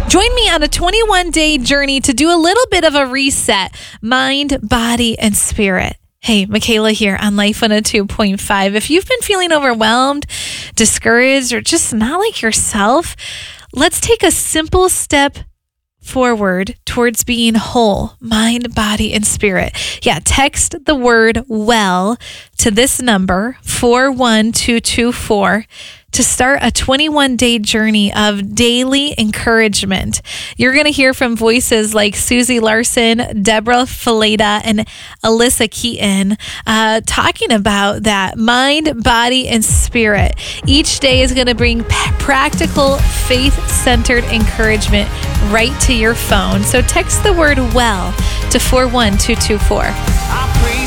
Join me on a 21-day journey to do a little bit of a reset, mind, body, and spirit. Hey, Michaela here on Life 102.5. If you've been feeling overwhelmed, discouraged, or just not like yourself, let's take a simple step forward towards being whole, mind, body, and spirit. Yeah, text the word well to this number, 41224, to start a 21-day journey of daily encouragement. You're going to hear from voices like Susie Larson, Deborah Fileta, and Alyssa Keaton talking about that mind, body, and spirit. Each day is going to bring practical, faith-centered encouragement right to your phone. So text the word well to 41224.